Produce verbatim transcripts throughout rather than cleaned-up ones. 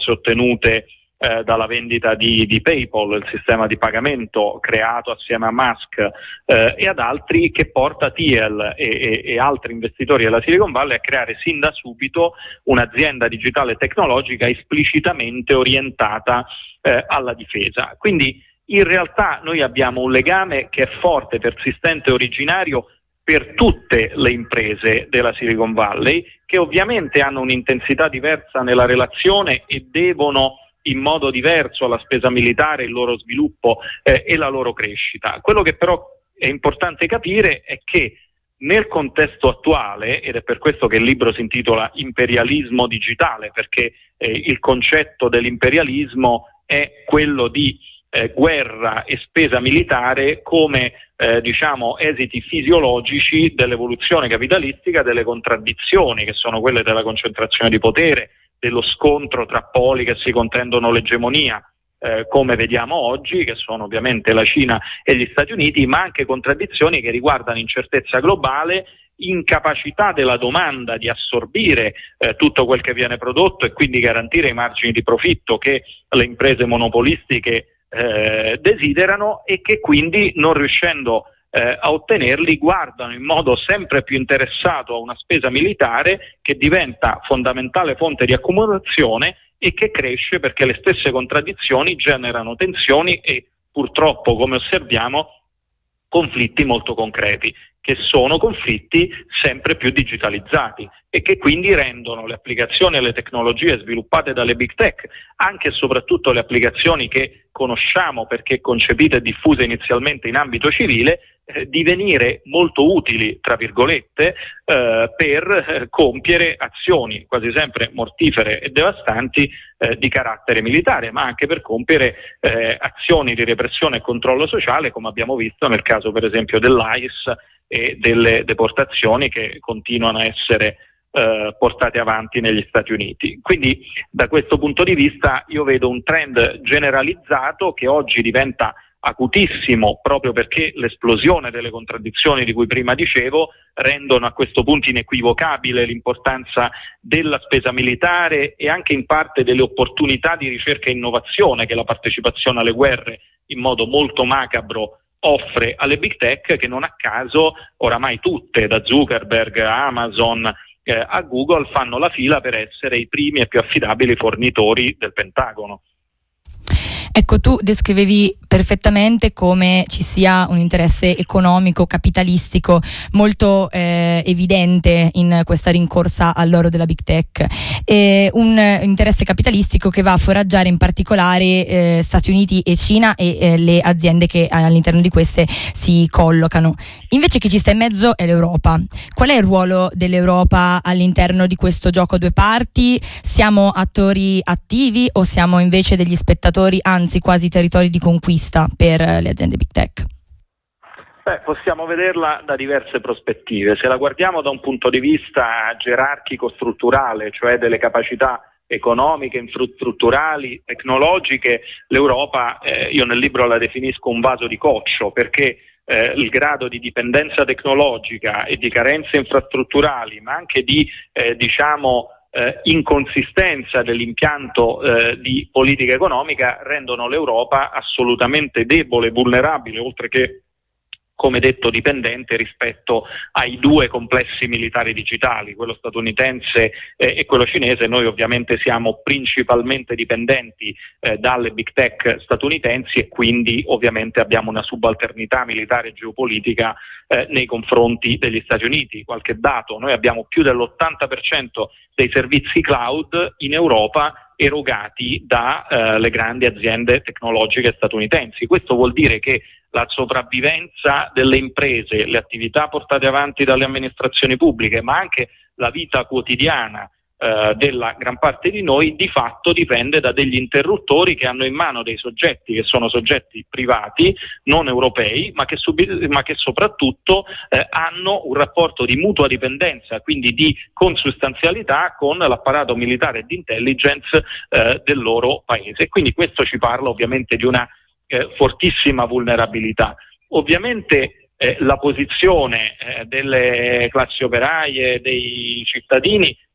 risorse ottenute eh, dalla vendita di, di PayPal, il sistema di pagamento creato assieme a Musk eh, e ad altri, che porta T I E L e, e, e altri investitori della Silicon Valley a creare sin da subito un'azienda digitale tecnologica esplicitamente orientata eh, alla difesa. Quindi in realtà noi abbiamo un legame che è forte, persistente e originario per tutte le imprese della Silicon Valley, che ovviamente hanno un'intensità diversa nella relazione e devono in modo diverso alla spesa militare il loro sviluppo eh, e la loro crescita. Quello che però è importante capire è che nel contesto attuale, ed è per questo che il libro si intitola Imperialismo digitale, perché eh, il concetto dell'imperialismo è quello di Eh, guerra e spesa militare come eh, diciamo esiti fisiologici dell'evoluzione capitalistica, delle contraddizioni che sono quelle della concentrazione di potere, dello scontro tra poli che si contendono l'egemonia, eh, come vediamo oggi, che sono ovviamente la Cina e gli Stati Uniti, ma anche contraddizioni che riguardano incertezza globale, incapacità della domanda di assorbire eh, tutto quel che viene prodotto e quindi garantire i margini di profitto che le imprese monopolistiche Eh, desiderano, e che quindi, non riuscendo eh, a ottenerli, guardano in modo sempre più interessato a una spesa militare che diventa fondamentale fonte di accumulazione e che cresce perché le stesse contraddizioni generano tensioni e purtroppo, come osserviamo, conflitti molto concreti, che sono conflitti sempre più digitalizzati e che quindi rendono le applicazioni e le tecnologie sviluppate dalle big tech, anche e soprattutto le applicazioni che conosciamo perché concepite e diffuse inizialmente in ambito civile, eh, divenire molto utili, tra virgolette, eh, per eh, compiere azioni quasi sempre mortifere e devastanti eh, di carattere militare, ma anche per compiere eh, azioni di repressione e controllo sociale, come abbiamo visto nel caso per esempio dell'A I S e delle deportazioni che continuano a essere eh, portate avanti negli Stati Uniti. Quindi da questo punto di vista io vedo un trend generalizzato che oggi diventa acutissimo proprio perché l'esplosione delle contraddizioni di cui prima dicevo rendono a questo punto inequivocabile l'importanza della spesa militare e anche in parte delle opportunità di ricerca e innovazione che la partecipazione alle guerre in modo molto macabro offre alle big tech, che non a caso oramai tutte, da Zuckerberg a Amazon eh, a Google, fanno la fila per essere i primi e più affidabili fornitori del Pentagono. Ecco, tu descrivevi perfettamente come ci sia un interesse economico, capitalistico molto eh, evidente in questa rincorsa all'oro della big tech, e un interesse capitalistico che va a foraggiare in particolare eh, Stati Uniti e Cina e eh, le aziende che all'interno di queste si collocano. Invece chi ci sta in mezzo è l'Europa. Qual è il ruolo dell'Europa all'interno di questo gioco a due parti? Siamo attori attivi o siamo invece degli spettatori, anzi quasi territori di conquista per le aziende big tech? Beh, possiamo vederla da diverse prospettive. Se la guardiamo da un punto di vista gerarchico strutturale, cioè delle capacità economiche, infrastrutturali, tecnologiche, l'Europa, eh, io nel libro la definisco un vaso di coccio, perché eh, il grado di dipendenza tecnologica e di carenze infrastrutturali, ma anche di eh, diciamo Eh, inconsistenza dell'impianto eh, di politica economica rendono l'Europa assolutamente debole, vulnerabile, oltre che, come detto, dipendente rispetto ai due complessi militari digitali, quello statunitense eh, e quello cinese. Noi ovviamente siamo principalmente dipendenti eh, dalle big tech statunitensi e quindi ovviamente abbiamo una subalternità militare e geopolitica eh, nei confronti degli Stati Uniti. Qualche dato: noi abbiamo più dell'ottanta per cento dei servizi cloud in Europa erogati dalle eh, grandi aziende tecnologiche statunitensi. Questo vuol dire che la sopravvivenza delle imprese, le attività portate avanti dalle amministrazioni pubbliche, ma anche la vita quotidiana eh, della gran parte di noi, di fatto dipende da degli interruttori che hanno in mano dei soggetti che sono soggetti privati, non europei, ma che, subi- ma che soprattutto eh, hanno un rapporto di mutua dipendenza, quindi di consustanzialità con l'apparato militare e di intelligence eh, del loro paese. E quindi questo ci parla ovviamente di una Eh, fortissima vulnerabilità. Ovviamente eh, la posizione eh, delle classi operaie, dei cittadini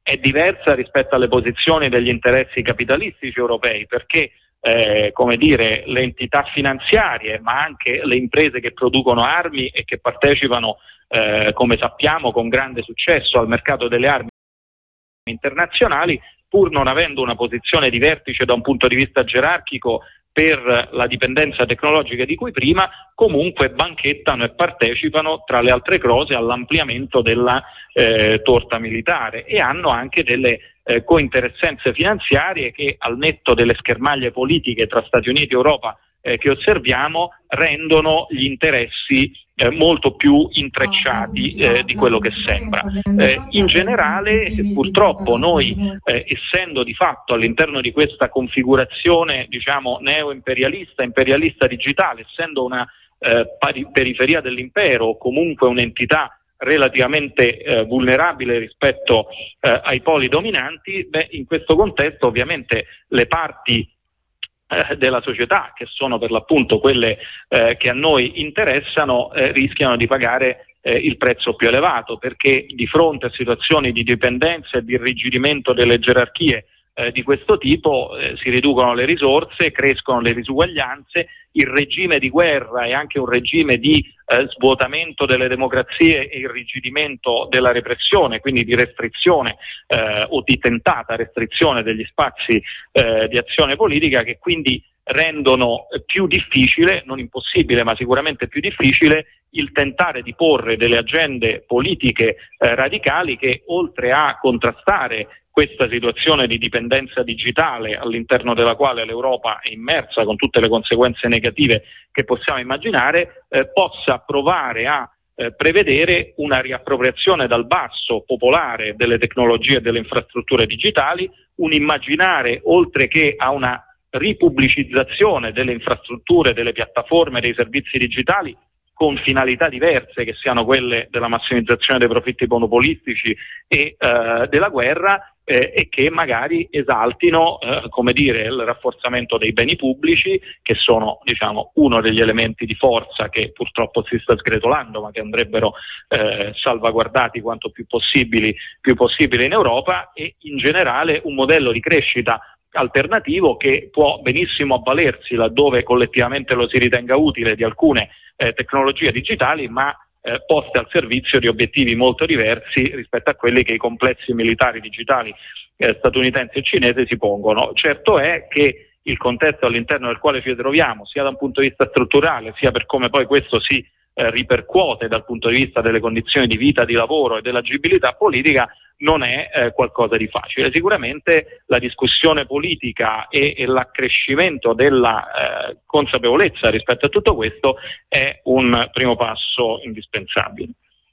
è diversa rispetto alle posizioni degli interessi capitalistici europei, perché Eh, come dire, le entità finanziarie, ma anche le imprese che producono armi e che partecipano, eh, come sappiamo, con grande successo al mercato delle armi internazionali, pur non avendo una posizione di vertice da un punto di vista gerarchico per la dipendenza tecnologica di cui prima, comunque banchettano e partecipano, tra le altre cose, all'ampliamento della eh, torta militare, e hanno anche delle eh, cointeressenze finanziarie che, al netto delle schermaglie politiche tra Stati Uniti e Europa eh, che osserviamo, rendono gli interessi eh, molto più intrecciati eh, di quello che sembra. Eh, in generale, purtroppo, noi, eh, essendo di fatto all'interno di questa configurazione, diciamo, neo-imperialista, imperialista digitale, essendo una eh, pari- periferia dell'impero, o comunque un'entità relativamente eh, vulnerabile rispetto eh, ai poli dominanti, beh, in questo contesto ovviamente le parti eh, della società, che sono per l'appunto quelle eh, che a noi interessano, eh, rischiano di pagare eh, il prezzo più elevato, perché di fronte a situazioni di dipendenza e di irrigidimento delle gerarchie eh, di questo tipo eh, si riducono le risorse, crescono le disuguaglianze, il regime di guerra è anche un regime di eh, svuotamento delle democrazie e irrigidimento della repressione, quindi di restrizione eh, o di tentata restrizione degli spazi eh, di azione politica, che quindi rendono più difficile, non impossibile ma sicuramente più difficile, il tentare di porre delle agende politiche eh, radicali che, oltre a contrastare questa situazione di dipendenza digitale all'interno della quale l'Europa è immersa con tutte le conseguenze negative che possiamo immaginare, eh, possa provare a eh, prevedere una riappropriazione dal basso popolare delle tecnologie e delle infrastrutture digitali, un immaginare, oltre che a una ripubblicizzazione delle infrastrutture, delle piattaforme, dei servizi digitali, con finalità diverse, che siano quelle della massimizzazione dei profitti monopolistici e eh, della guerra, eh, e che magari esaltino eh, come dire, il rafforzamento dei beni pubblici, che sono, diciamo, uno degli elementi di forza che purtroppo si sta sgretolando, ma che andrebbero eh, salvaguardati quanto più possibili, più possibile in Europa, e in generale un modello di crescita alternativo che può benissimo avvalersi, laddove collettivamente lo si ritenga utile, di alcune eh, tecnologie digitali, ma eh, poste al servizio di obiettivi molto diversi rispetto a quelli che i complessi militari digitali eh, statunitensi e cinesi si pongono. Certo è che il contesto all'interno del quale ci troviamo, sia da un punto di vista strutturale, sia per come poi questo si eh, ripercuote dal punto di vista delle condizioni di vita, di lavoro e dell'agibilità politica, non è eh, qualcosa di facile. Sicuramente la discussione politica e, e l'accrescimento della eh, consapevolezza rispetto a tutto questo è un primo passo indispensabile.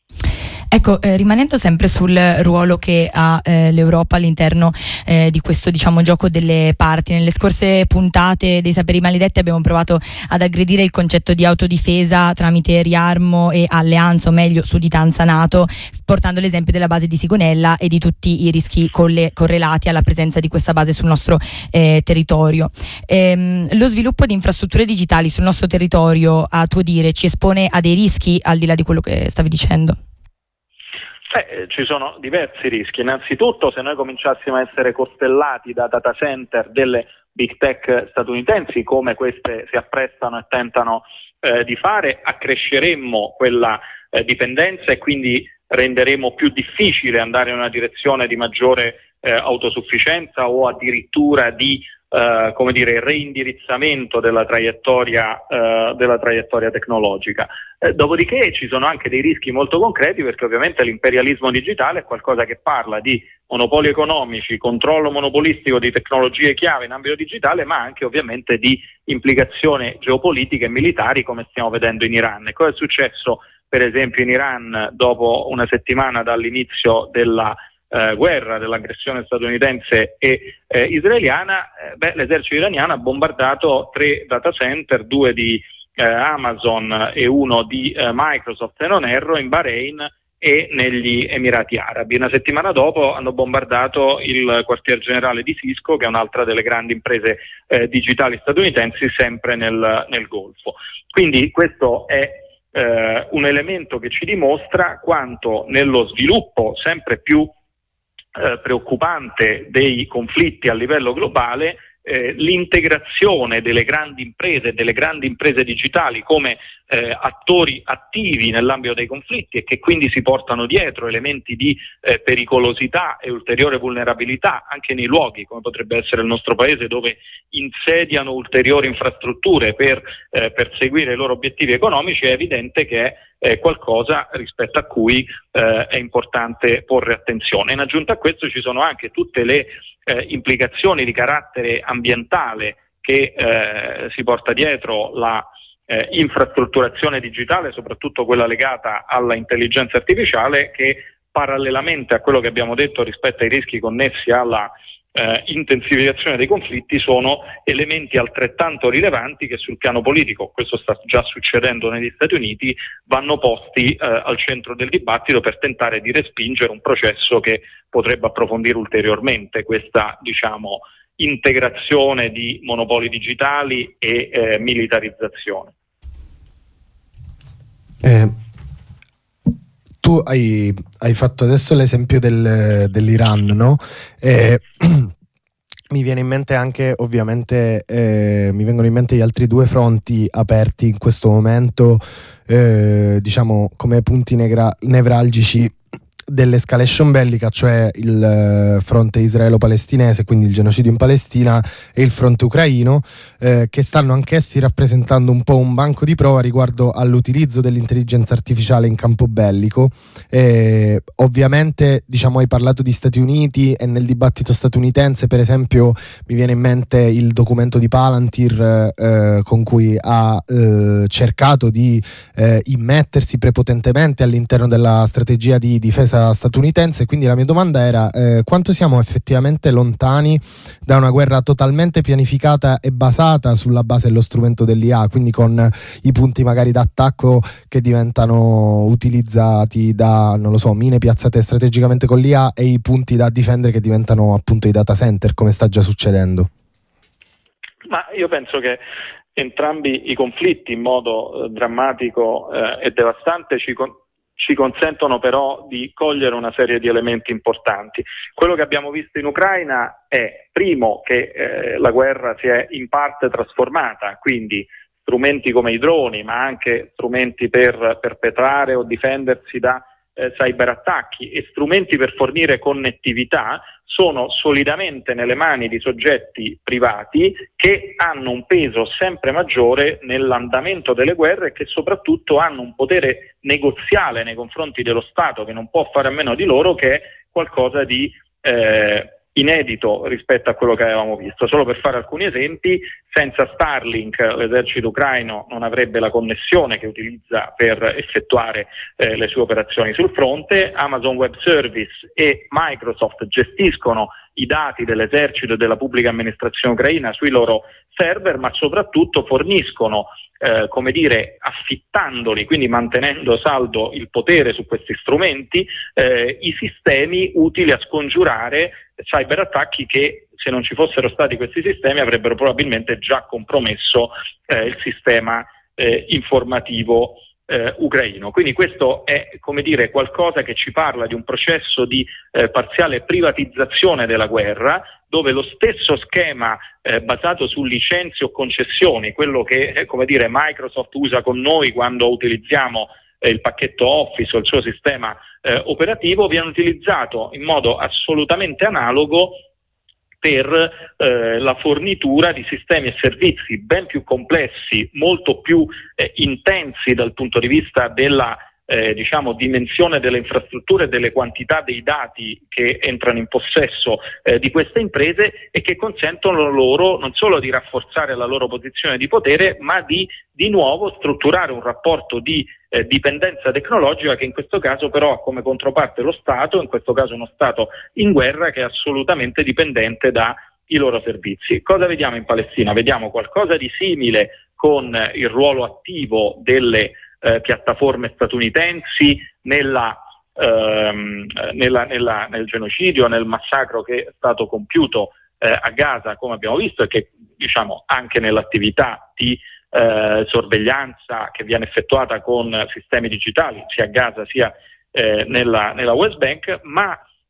Ecco, eh, rimanendo sempre sul ruolo che ha eh, l'Europa all'interno eh, di questo, diciamo, gioco delle parti, nelle scorse puntate dei Saperi Maledetti abbiamo provato ad aggredire il concetto di autodifesa tramite riarmo e alleanza, o meglio sudditanza NATO, portando l'esempio della base di Sigonella e di tutti i rischi colle- correlati alla presenza di questa base sul nostro eh, territorio. Ehm, lo sviluppo di infrastrutture digitali sul nostro territorio, a tuo dire, ci espone a dei rischi, al di là di quello che stavi dicendo? Eh, ci sono diversi rischi. Innanzitutto, se noi cominciassimo a essere costellati da data center delle big tech statunitensi, come queste si apprestano e tentano eh, di fare, accresceremmo quella eh, dipendenza e quindi renderemo più difficile andare in una direzione di maggiore eh, autosufficienza o addirittura di Uh, come dire, reindirizzamento della traiettoria, uh, della traiettoria tecnologica. Eh, dopodiché ci sono anche dei rischi molto concreti, perché ovviamente l'imperialismo digitale è qualcosa che parla di monopoli economici, controllo monopolistico di tecnologie chiave in ambito digitale, ma anche ovviamente di implicazioni geopolitiche e militari, come stiamo vedendo in Iran. E cosa è successo per esempio in Iran dopo una settimana dall'inizio della Eh, guerra, dell'aggressione statunitense e eh, israeliana? Eh, beh, l'esercito iraniano ha bombardato tre data center, due di eh, Amazon e uno di eh, Microsoft, se non erro, in Bahrain e negli Emirati Arabi. Una settimana dopo hanno bombardato il quartier generale di Cisco, che è un'altra delle grandi imprese eh, digitali statunitensi, sempre nel, nel Golfo. Quindi questo è eh, un elemento che ci dimostra quanto nello sviluppo sempre più eh, preoccupante dei conflitti a livello globale eh, l'integrazione delle grandi imprese, delle grandi imprese digitali come eh, attori attivi nell'ambito dei conflitti e che quindi si portano dietro elementi di eh, pericolosità e ulteriore vulnerabilità anche nei luoghi come potrebbe essere il nostro paese, dove insediano ulteriori infrastrutture per eh, perseguire i loro obiettivi economici. È evidente che è eh, qualcosa rispetto a cui eh, è importante porre attenzione. In aggiunta a questo ci sono anche tutte le eh, implicazioni di carattere ambientale che eh, si porta dietro la Eh, infrastrutturazione digitale, soprattutto quella legata alla intelligenza artificiale, che parallelamente a quello che abbiamo detto rispetto ai rischi connessi alla eh, intensificazione dei conflitti, sono elementi altrettanto rilevanti che sul piano politico, questo sta già succedendo negli Stati Uniti, vanno posti eh, al centro del dibattito per tentare di respingere un processo che potrebbe approfondire ulteriormente questa, diciamo, integrazione di monopoli digitali e eh, militarizzazione. Eh, tu hai, hai fatto adesso l'esempio del, dell'Iran, no? Eh, mi viene in mente anche, ovviamente, eh, mi vengono in mente gli altri due fronti aperti in questo momento, eh, diciamo come punti negra- nevralgici dell'escalation bellica, cioè il fronte israelo-palestinese, quindi il genocidio in Palestina, e il fronte ucraino, eh, che stanno anch'essi rappresentando un po' un banco di prova riguardo all'utilizzo dell'intelligenza artificiale in campo bellico. Eh, ovviamente, diciamo, hai parlato di Stati Uniti, e nel dibattito statunitense, per esempio, mi viene in mente il documento di Palantir eh, con cui ha eh, cercato di eh, immettersi prepotentemente all'interno della strategia di difesa statunitense. Quindi la mia domanda era eh, quanto siamo effettivamente lontani da una guerra totalmente pianificata e basata sulla base dello strumento dell'I A, quindi con i punti magari d'attacco che diventano utilizzati da, non lo so, mine piazzate strategicamente con l'I A, e i punti da difendere che diventano appunto i data center, come sta già succedendo. Ma io penso che entrambi i conflitti in modo eh, drammatico eh, e devastante ci con- ci consentono però di cogliere una serie di elementi importanti. Quello che abbiamo visto in Ucraina è, primo, che eh, la guerra si è in parte trasformata, quindi strumenti come i droni, ma anche strumenti per perpetrare o difendersi da eh, cyberattacchi e strumenti per fornire connettività sono solidamente nelle mani di soggetti privati che hanno un peso sempre maggiore nell'andamento delle guerre e che soprattutto hanno un potere negoziale nei confronti dello Stato che non può fare a meno di loro, che è qualcosa di eh, inedito rispetto a quello che avevamo visto. Solo per fare alcuni esempi, senza Starlink l'esercito ucraino non avrebbe la connessione che utilizza per effettuare eh, le sue operazioni sul fronte. Amazon Web Service e Microsoft gestiscono i dati dell'esercito e della pubblica amministrazione ucraina sui loro server, ma soprattutto forniscono, eh, come dire, affittandoli, quindi mantenendo saldo il potere su questi strumenti, eh, i sistemi utili a scongiurare cyberattacchi che, se non ci fossero stati questi sistemi, avrebbero probabilmente già compromesso eh, il sistema eh, informativo eh, ucraino. Quindi questo è, come dire, qualcosa che ci parla di un processo di eh, parziale privatizzazione della guerra, dove lo stesso schema eh, basato su licenze o concessioni, quello che eh, come dire Microsoft usa con noi quando utilizziamo eh, il pacchetto Office o il suo sistema eh, operativo, viene utilizzato in modo assolutamente analogo per eh, la fornitura di sistemi e servizi ben più complessi, molto più eh, intensi dal punto di vista della eh, diciamo dimensione delle infrastrutture e delle quantità dei dati che entrano in possesso eh, di queste imprese, e che consentono loro non solo di rafforzare la loro posizione di potere, ma di di nuovo strutturare un rapporto di eh, dipendenza tecnologica che in questo caso però ha come controparte lo Stato, in questo caso uno Stato in guerra che è assolutamente dipendente dai loro servizi. Cosa vediamo in Palestina? Vediamo qualcosa di simile con eh, il ruolo attivo delle eh, piattaforme statunitensi nella, ehm, nella, nella, nel genocidio, nel massacro che è stato compiuto eh, a Gaza, come abbiamo visto, e che, diciamo, anche nell'attività di Eh, sorveglianza che viene effettuata con sistemi digitali sia a Gaza sia eh, nella, nella West Bank, ma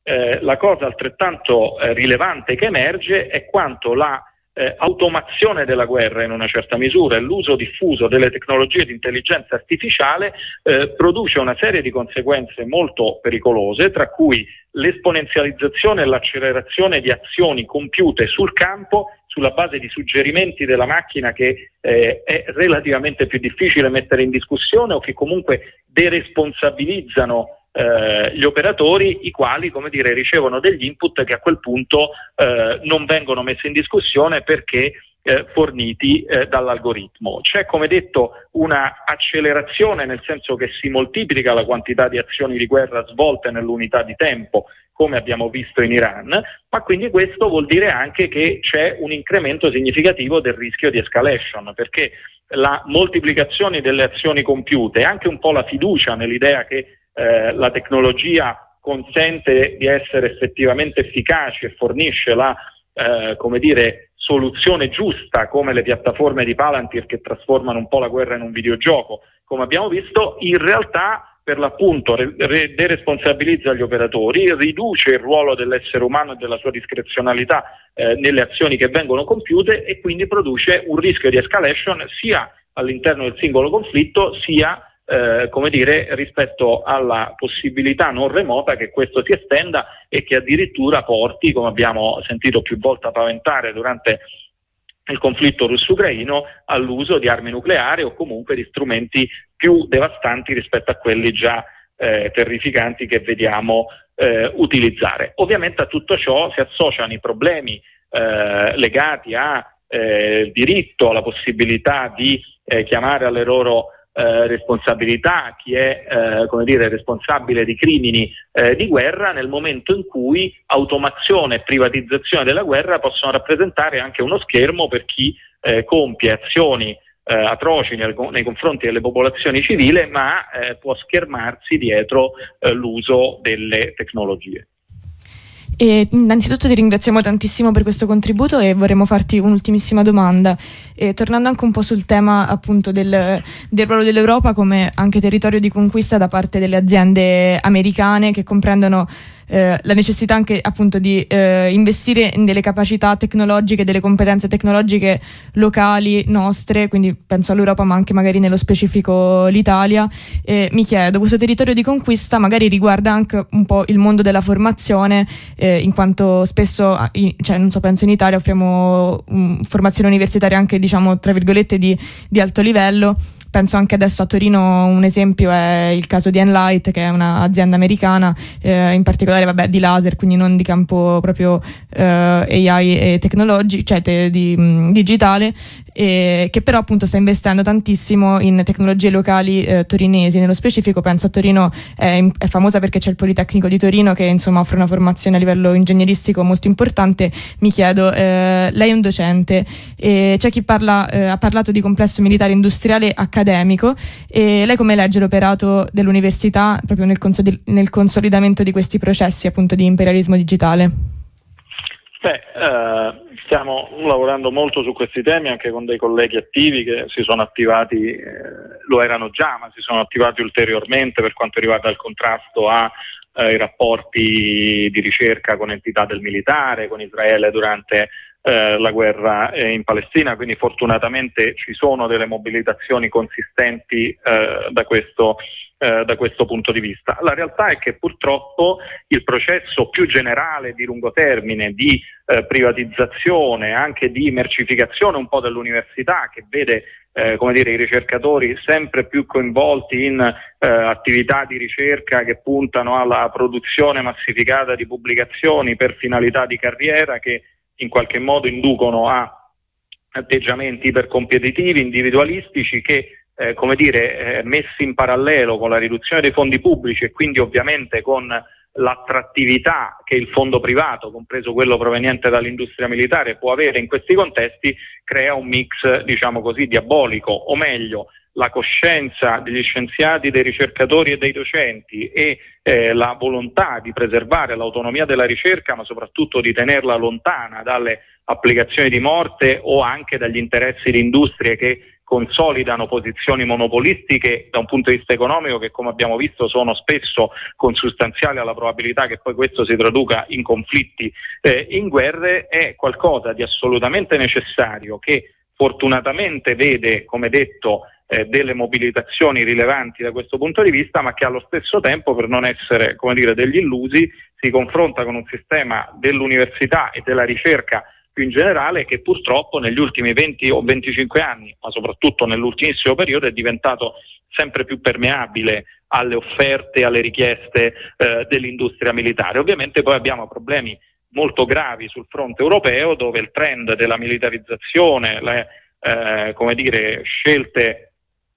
eh, la cosa altrettanto eh, rilevante che emerge è quanto la Eh, automazione della guerra in una certa misura e l'uso diffuso delle tecnologie di intelligenza artificiale eh, produce una serie di conseguenze molto pericolose, tra cui l'esponenzializzazione e l'accelerazione di azioni compiute sul campo sulla base di suggerimenti della macchina che eh, è relativamente più difficile mettere in discussione o che comunque deresponsabilizzano Eh, gli operatori, i quali, come dire, ricevono degli input che a quel punto eh, non vengono messi in discussione perché eh, forniti eh, dall'algoritmo. C'è, come detto, una accelerazione, nel senso che si moltiplica la quantità di azioni di guerra svolte nell'unità di tempo, come abbiamo visto in Iran, ma quindi questo vuol dire anche che c'è un incremento significativo del rischio di escalation, perché la moltiplicazione delle azioni compiute e anche un po' la fiducia nell'idea che Eh, la tecnologia consente di essere effettivamente efficaci e fornisce la eh, come dire, soluzione giusta, come le piattaforme di Palantir che trasformano un po' la guerra in un videogioco, come abbiamo visto, in realtà per l'appunto re- re- deresponsabilizza gli operatori, riduce il ruolo dell'essere umano e della sua discrezionalità eh, nelle azioni che vengono compiute e quindi produce un rischio di escalation sia all'interno del singolo conflitto sia Eh, come dire, rispetto alla possibilità non remota che questo si estenda e che addirittura porti, come abbiamo sentito più volte paventare durante il conflitto russo-ucraino, all'uso di armi nucleari o comunque di strumenti più devastanti rispetto a quelli già eh, terrificanti che vediamo eh, utilizzare. Ovviamente a tutto ciò si associano i problemi eh, legati al eh, diritto, alla possibilità di eh, chiamare alle loro Eh, responsabilità, chi è eh, come dire, responsabile di crimini eh, di guerra, nel momento in cui automazione e privatizzazione della guerra possono rappresentare anche uno schermo per chi eh, compie azioni eh, atroci nel, nei confronti delle popolazioni civili, ma eh, può schermarsi dietro eh, l'uso delle tecnologie. E innanzitutto ti ringraziamo tantissimo per questo contributo e vorremmo farti un'ultimissima domanda, e tornando anche un po' sul tema appunto del, del ruolo dell'Europa come anche territorio di conquista da parte delle aziende americane che comprendono eh, la necessità anche appunto di eh, investire in delle capacità tecnologiche, delle competenze tecnologiche locali nostre, quindi penso all'Europa ma anche magari nello specifico l'Italia. Eh, mi chiedo, questo territorio di conquista magari riguarda anche un po' il mondo della formazione, eh, in quanto spesso, in, cioè non so, penso in Italia offriamo um, formazione universitaria anche diciamo tra virgolette di, di alto livello. Penso anche adesso a Torino, un esempio è il caso di Enlight, che è un'azienda americana, eh, in particolare vabbè, di laser, quindi non di campo proprio eh, A I e tecnologi, cioè te, di, mh, digitale, e che però appunto sta investendo tantissimo in tecnologie locali eh, torinesi. Nello specifico penso a Torino, è, è famosa perché c'è il Politecnico di Torino che insomma offre una formazione a livello ingegneristico molto importante. Mi chiedo, eh, lei è un docente e c'è chi parla, eh, ha parlato di complesso militare industriale accademico, e lei come legge l'operato dell'università proprio nel, consoli- nel consolidamento di questi processi appunto di imperialismo digitale? Beh, eh, stiamo lavorando molto su questi temi anche con dei colleghi attivi che si sono attivati, eh, lo erano già, ma si sono attivati ulteriormente per quanto riguarda il contrasto ai eh, rapporti di ricerca con entità del militare, con Israele durante eh, la guerra eh, in Palestina, quindi fortunatamente ci sono delle mobilitazioni consistenti eh, da questo Eh, da questo punto di vista. La realtà è che purtroppo il processo più generale di lungo termine di eh, privatizzazione, anche di mercificazione un po' dell'università, che vede eh, come dire, i ricercatori sempre più coinvolti in eh, attività di ricerca che puntano alla produzione massificata di pubblicazioni per finalità di carriera, che in qualche modo inducono a atteggiamenti ipercompetitivi, individualistici, che Eh, come dire, eh, messi in parallelo con la riduzione dei fondi pubblici e quindi ovviamente con l'attrattività che il fondo privato, compreso quello proveniente dall'industria militare, può avere in questi contesti, crea un mix, diciamo così, diabolico, o meglio, la coscienza degli scienziati, dei ricercatori e dei docenti e eh, la volontà di preservare l'autonomia della ricerca, ma soprattutto di tenerla lontana dalle applicazioni di morte o anche dagli interessi di industrie che consolidano posizioni monopolistiche da un punto di vista economico che, come abbiamo visto, sono spesso consustanziali alla probabilità che poi questo si traduca in conflitti, eh, in guerre, è qualcosa di assolutamente necessario che fortunatamente vede, come detto, eh, delle mobilitazioni rilevanti da questo punto di vista, ma che allo stesso tempo, per non essere, come dire, degli illusi, si confronta con un sistema dell'università e della ricerca più in generale che purtroppo negli ultimi venti o venticinque anni, ma soprattutto nell'ultimissimo periodo, è diventato sempre più permeabile alle offerte e alle richieste eh, dell'industria militare. Ovviamente poi abbiamo problemi molto gravi sul fronte europeo, dove il trend della militarizzazione, le eh, come dire, scelte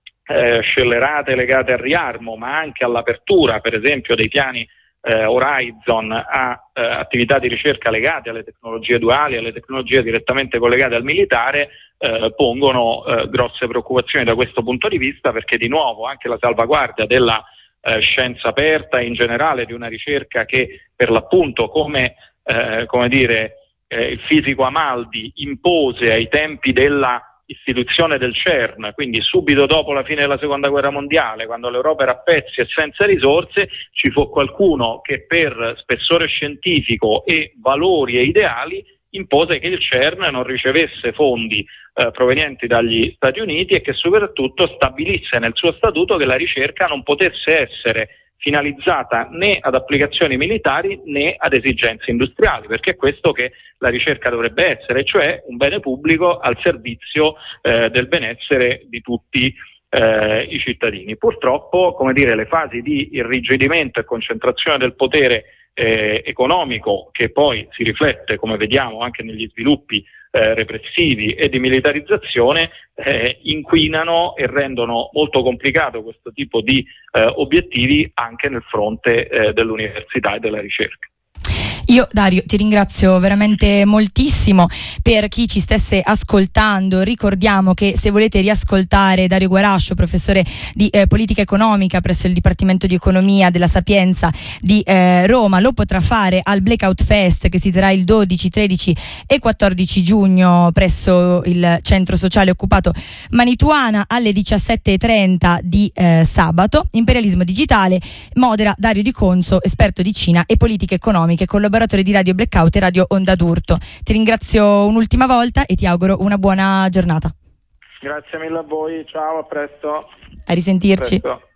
eh, scellerate legate al riarmo, ma anche all'apertura, per esempio, dei piani Eh, Horizon a eh, attività di ricerca legate alle tecnologie duali, alle tecnologie direttamente collegate al militare, eh, pongono eh, grosse preoccupazioni da questo punto di vista, perché di nuovo anche la salvaguardia della eh, scienza aperta, in generale di una ricerca che per l'appunto, come, eh, come dire, eh, il fisico Amaldi impose ai tempi della istituzione del CERN, quindi subito dopo la fine della seconda guerra mondiale, quando l'Europa era a pezzi e senza risorse, ci fu qualcuno che per spessore scientifico e valori e ideali impose che il CERN non ricevesse fondi eh, provenienti dagli Stati Uniti e che soprattutto stabilisse nel suo statuto che la ricerca non potesse essere finalizzata né ad applicazioni militari né ad esigenze industriali, perché è questo che la ricerca dovrebbe essere, cioè un bene pubblico al servizio eh, del benessere di tutti eh, i cittadini. Purtroppo, come dire, le fasi di irrigidimento e concentrazione del potere eh, economico, che poi si riflette, come vediamo, anche negli sviluppi Eh, repressivi e di militarizzazione, eh, inquinano e rendono molto complicato questo tipo di eh, obiettivi anche nel fronte eh, dell'università e della ricerca. Io, Dario, ti ringrazio veramente moltissimo. Per chi ci stesse ascoltando, ricordiamo che se volete riascoltare Dario Guarascio, professore di eh, politica economica presso il Dipartimento di Economia della Sapienza di eh, Roma, lo potrà fare al Blackout Fest, che si terrà il dodici, tredici e quattordici giugno presso il centro sociale occupato Manituana alle diciassette e trenta di eh, sabato. Imperialismo digitale, modera Dario Di Conso, esperto di Cina e politiche economiche, collaboratore di Radio Blackout e Radio Onda d'Urto. Ti ringrazio un'ultima volta e ti auguro una buona giornata. Grazie mille a voi, ciao, a presto. A risentirci. A presto.